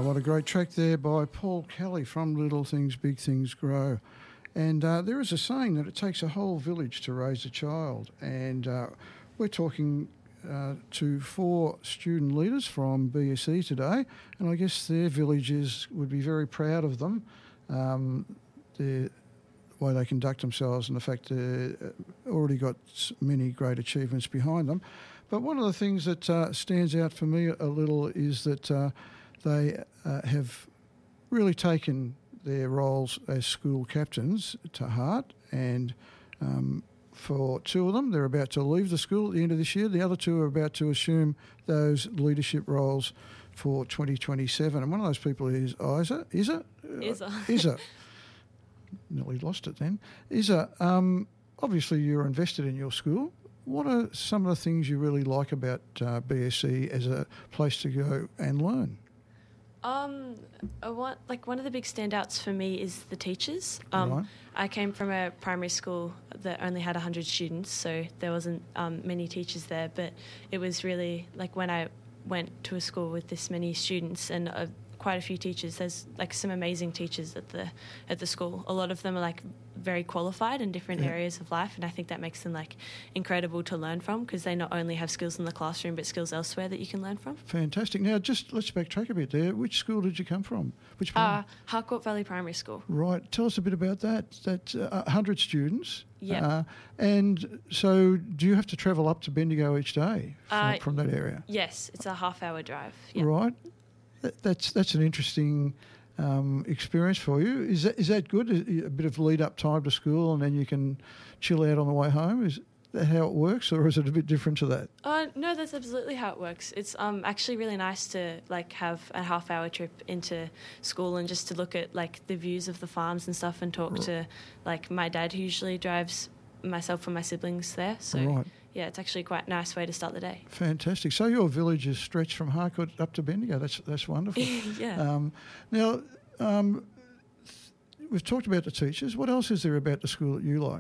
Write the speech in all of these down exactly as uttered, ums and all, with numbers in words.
what a great track there by Paul Kelly from Little Things, Big Things Grow. And uh, there is a saying that it takes a whole village to raise a child. And uh, we're talking uh, to four student leaders from B S E today. And I guess their villages would be very proud of them, um, the way they conduct themselves and the fact they've already got many great achievements behind them. But one of the things that uh, stands out for me a little is that uh, they uh, have really taken their roles as school captains to heart, and um, for two of them, they're about to leave the school at the end of this year. The other two are about to assume those leadership roles for twenty twenty-seven. And one of those people is Isa. Isa? Isa. Isa. Nearly lost it then. Isa, um, obviously you're invested in your school. What are some of the things you really like about uh, B S E as a place to go and learn? Um, I want, like one of the big standouts for me is the teachers. Um, Right. I came from a primary school that only had one hundred students, so there wasn't um, many teachers there. But it was really like when I went to a school with this many students and uh, quite a few teachers. There's like some amazing teachers at the at the school. A lot of them are like very qualified in different Yeah. areas of life, and I think that makes them like incredible to learn from because they not only have skills in the classroom but skills elsewhere that you can learn from. Fantastic. Now, just let's backtrack a bit there. Which school did you come from? Which Uh, one? Harcourt Valley Primary School. Right. Tell us a bit about that. That uh, one hundred students. Yeah. Uh, and so do you have to travel up to Bendigo each day from, Uh, from that area? Yes, it's a half-hour drive. Yeah. Right. That, that's that's an interesting um, experience for you. Is that is that good? A bit of lead up time to school, and then you can chill out on the way home. Is that how it works, or is it a bit different to that? Uh, no, that's absolutely how it works. It's um, actually really nice to like have a half-hour trip into school and just to look at like the views of the farms and stuff and talk Right. to like my dad who usually drives myself and my siblings there. So Right. yeah, it's actually quite a nice way to start the day. Fantastic. So your village is stretched from Harcourt up to Bendigo. That's that's wonderful. yeah. Um, now, um, we've talked about the teachers. What else is there about the school that you like?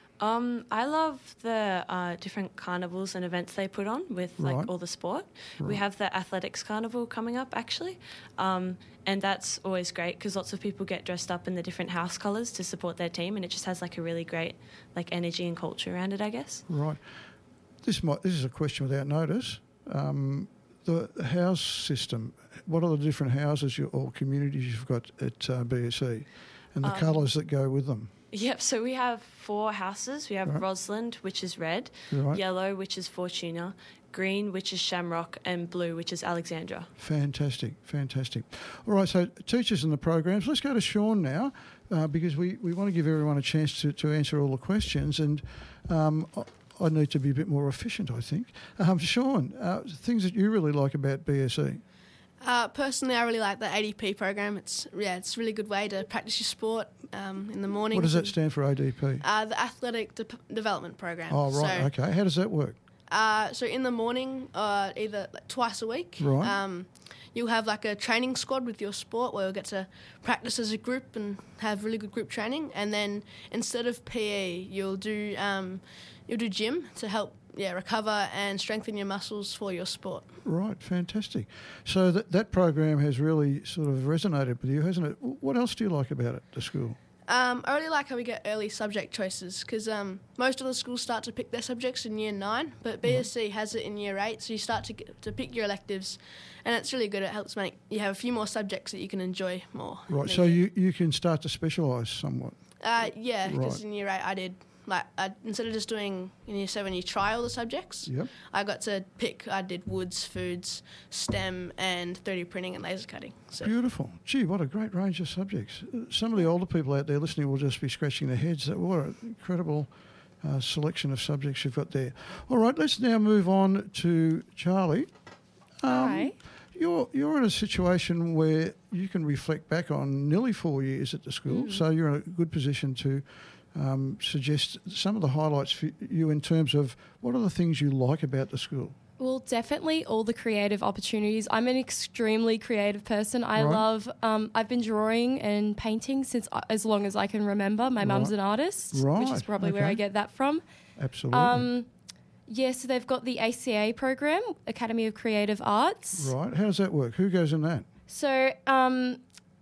Um, I love the uh, different carnivals and events they put on with like Right. all the sport. We Right. have the athletics carnival coming up actually, um, and that's always great because lots of people get dressed up in the different house colours to support their team, and it just has like a really great like energy and culture around it, I guess. Right. This might this is a question without notice. Um, the house system. What are the different houses you, or communities you've got at uh, B S E, and the Um, colours that go with them? Yep, so we have four houses. We have Right. Rosalind, which is red, Right. yellow, which is Fortuna, green, which is Shamrock, and blue, which is Alexandra. Fantastic, fantastic. All right, so teachers and the programs. Let's go to Sean now, uh, because we, we want to give everyone a chance to, to answer all the questions, and um, I, I need to be a bit more efficient, I think. Um, Sean, uh, things that you really like about B S E? Uh, personally, I really like the A D P program. It's yeah, it's a really good way to practice your sport um, in the morning. What does that stand for, A D P? Uh, the Athletic De- Development Program. Oh, right, So, okay. How does that work? uh, so in the morning, uh, either like twice a week, Right. um, you'll have like a training squad with your sport where you'll get to practice as a group and have really good group training. And then instead of P E, you'll do um, you'll do gym to help yeah recover and strengthen your muscles for your sport. Right, fantastic. So that that program has really sort of resonated with you, hasn't it? What else do you like about it, the school? Um, I really like how we get early subject choices because um, most of the schools start to pick their subjects in year nine, but B S C has it in year eight, so you start to get, to pick your electives, and it's really good. It helps make you have a few more subjects that you can enjoy more. in Right, the so year. you, you can start to specialise somewhat. Uh, yeah, because Right. in year eight I did like I, instead of just doing in year seven you try all the subjects. Yep. I got to pick. I did woods, foods, STEM, and three D printing and laser cutting. So Beautiful. Gee, what a great range of subjects. Uh, Some of the older people out there listening will just be scratching their heads. That What an incredible uh, selection of subjects you've got there. All right, let's now move on to Charlie. Um, Hi. You're, you're in a situation where you can reflect back on nearly four years at the school, Mm. so you're in a good position to um, suggest some of the highlights for you in terms of what are the things you like about the school. Well, definitely all the creative opportunities. I'm an extremely creative person. I Right. love, um, I've been drawing and painting since uh, as long as I can remember. My mum's Right. an artist, which Right, is probably where okay. I get that from. Absolutely. Um, yeah, so they've got the A C A program, Academy of Creative Arts. Right. How does that work? Who goes in that? So um,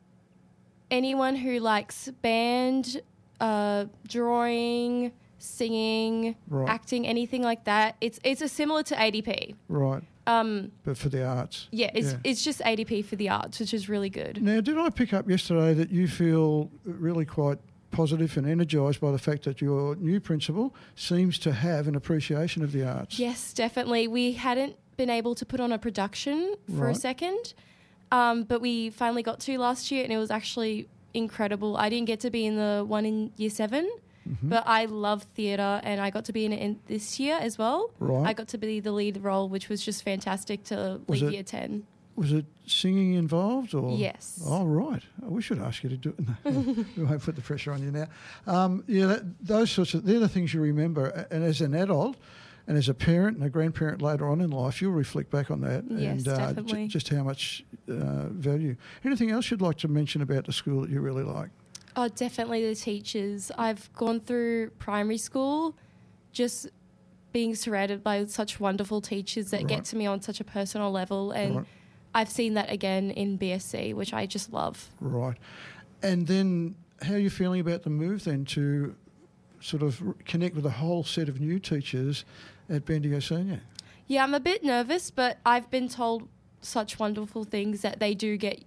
anyone who likes band, uh, drawing, singing, Right. acting, anything like that, it's it's a similar to A D P. Right. Um, But for the arts. yeah, it's Yeah. it's just A D P for the arts, which is really good. Now, did I pick up yesterday that you feel really quite positive and energised by the fact that your new principal seems to have an appreciation of the arts? Yes, definitely. We hadn't been able to put on a production for Right. a second, um, but we finally got to last year, and it was actually incredible. I didn't get to be in the one in year seven, Mhm. but I love theatre, and I got to be in it in this year as well. Right. I got to be the lead role, which was just fantastic to Was lead it- year ten. Was it singing involved? Or? Yes. Oh, right. Oh, we should ask you to do it. No, we won't put the pressure on you now. Um, yeah, that, those sorts of, they're the things you remember. A- And as an adult and as a parent and a grandparent later on in life, you'll reflect back on that Yes, and uh, definitely. j- just how much uh, value. Anything else you'd like to mention about the school that you really like? Oh, definitely the teachers. I've gone through primary school just being surrounded by such wonderful teachers that Right. get to me on such a personal level, and Right. I've seen that again in B S C, which I just love. Right. And then how are you feeling about the move then to sort of r- connect with a whole set of new teachers at Bendigo Senior? Yeah, I'm a bit nervous, but I've been told such wonderful things that they do get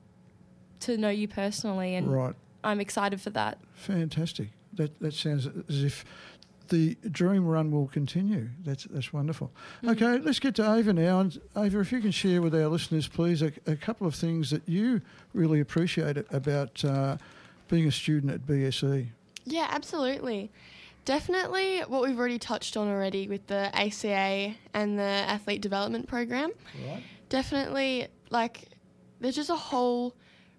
to know you personally, and Right. I'm excited for that. Fantastic. That that sounds as if the dream run will continue. That's that's wonderful. Mm-hmm. Okay, let's get to Ava now. And Ava, if you can share with our listeners, please, a, a couple of things that you really appreciate about uh, being a student at B S E. Yeah, absolutely. Definitely what we've already touched on already with the A C A and the Athlete Development Program. Right. Definitely, like, there's just a whole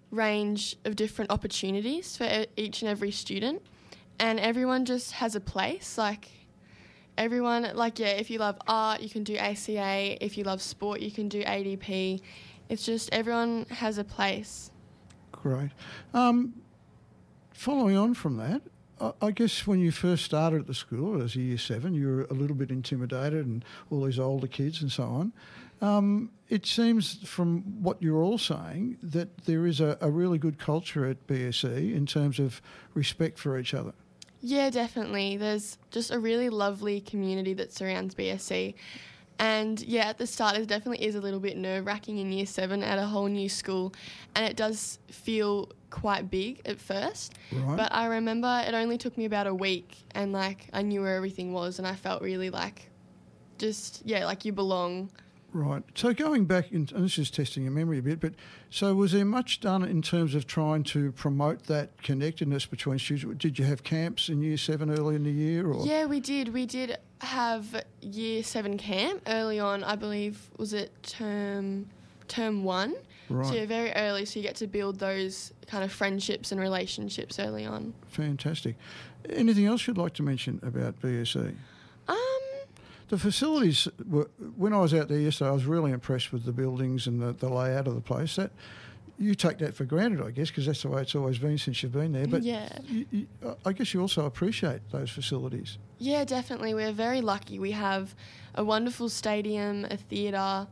range of different opportunities for e- each and every student, and everyone just has a place. Like, everyone, like, yeah, if you love art, you can do A C A. If you love sport, you can do A D P. It's just everyone has a place. Great. Um, following on from that, I, I guess when you first started at the school as a year seven, you were a little bit intimidated and all these older kids and so on. Um, it seems from what you're all saying that there is a, a really good culture at B S E in terms of respect for each other. Yeah, definitely. There's just a really lovely community that surrounds B S C. And yeah, at the start, it definitely is a little bit nerve-wracking in year seven at a whole new school. And it does feel quite big at first. Right. But I remember it only took me about a week, and like I knew where everything was, and I felt really like just, yeah, like you belong. Right. So going back, in, and this is testing your memory a bit, but so was there much done in terms of trying to promote that connectedness between students? Did you have camps in year seven early in the year? Or? Yeah, we did. We did have year seven camp early on. I believe was it term term one. Right. So yeah, very early. So you get to build those kind of friendships and relationships early on. Fantastic. Anything else you'd like to mention about B S E? Um, The facilities, were, when I was out there yesterday, I was really impressed with the buildings and the, the layout of the place. That you take that for granted, I guess, because that's the way it's always been since you've been there. But yeah, you, you, I guess you also appreciate those facilities. yeah, definitely. We're very lucky. We have a wonderful stadium, a theatre.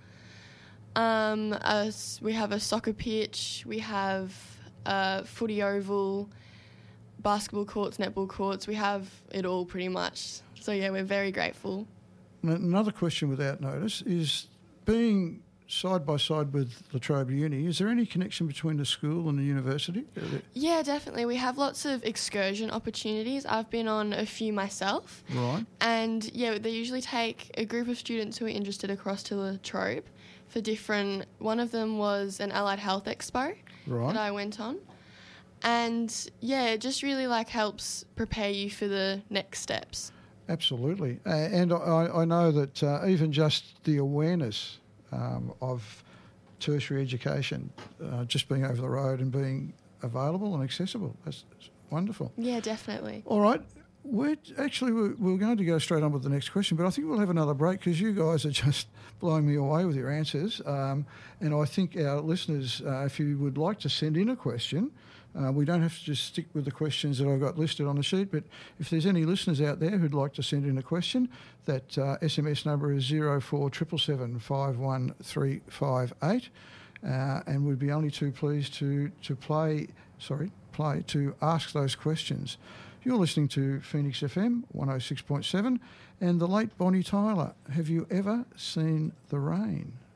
Um, a s we have a soccer pitch. We have a footy oval, basketball courts, netball courts. We have it all pretty much. So yeah, we're very grateful. And another question without notice is being side by side with La Trobe Uni, is there any connection between the school and the university? Yeah, definitely. We have lots of excursion opportunities. I've been on a few myself. Right. And yeah, they usually take a group of students who are interested across to La Trobe for different, one of them was an allied health expo Right. that I went on. And yeah, it just really like helps prepare you for the next steps. Absolutely. Uh, and I, I know that uh, even just the awareness um, of tertiary education, uh, just being over the road and being available and accessible, that's, that's wonderful. Yeah, definitely. All right. We're actually we're, we're going to go straight on with the next question, but I think we'll have another break because you guys are just blowing me away with your answers. Um, and I think our listeners, uh, if you would like to send in a question, uh, we don't have to just stick with the questions that I've got listed on the sheet, but if there's any listeners out there who'd like to send in a question, that uh, S M S number is zero four seven seven five one three five eight. uh, and we'd be only too pleased to to play. Sorry, play to ask those questions. You're listening to Phoenix F M one oh six point seven, and the late Bonnie Tyler. Have you ever seen the rain?